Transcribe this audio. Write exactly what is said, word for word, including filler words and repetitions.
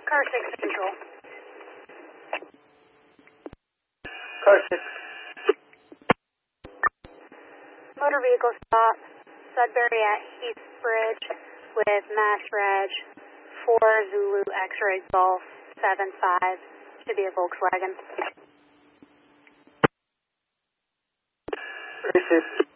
Car six Central. Car six. Motor vehicle stop, Sudbury at Heath Bridge with Mass Reg four Zulu X-Ray Golf seven five. Should be a Volkswagen. Racist.